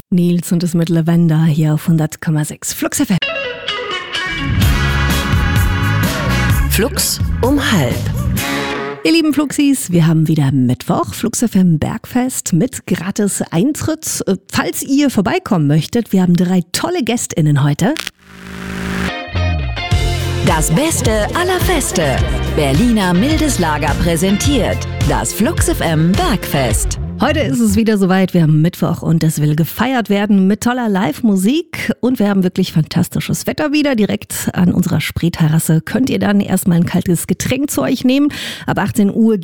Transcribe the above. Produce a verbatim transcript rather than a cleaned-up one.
Nils und das mit Lavender hier auf hundert Komma sechs Flux F M. Flux um halb. Ihr lieben Fluxis, wir haben wieder Mittwoch, Flux F M Bergfest mit gratis Eintritt. Falls ihr vorbeikommen möchtet, wir haben drei tolle GästInnen heute. Das Beste aller Feste. Berliner Mildes Lager präsentiert das Flux F M Bergfest. Heute ist es wieder soweit, wir haben Mittwoch und es will gefeiert werden mit toller Live-Musik und wir haben wirklich fantastisches Wetter wieder. Direkt an unserer Spreeterrasse könnt ihr dann erstmal ein kaltes Getränk zu euch nehmen. Ab achtzehn Uhr